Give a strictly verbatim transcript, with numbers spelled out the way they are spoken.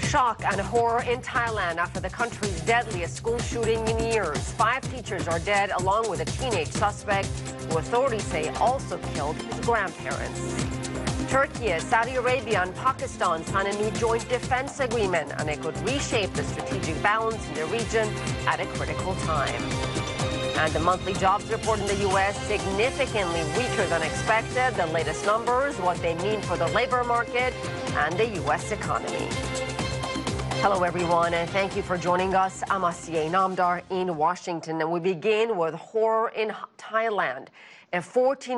Shock and horror in Thailand after the country's deadliest school shooting in years. Five teachers are dead, along with a teenage suspect who authorities say also killed his grandparents. Turkey, Saudi Arabia and Pakistan signed a new joint defense agreement, and it could reshape the strategic balance in the region at a critical time. And the monthly jobs report in the U S significantly weaker than expected. The latest numbers, what they mean for the labor market and the U S economy. Hello, everyone, and thank you for joining us. I'm Asiye Namdar in Washington, and we begin with horror in Thailand. A fourteen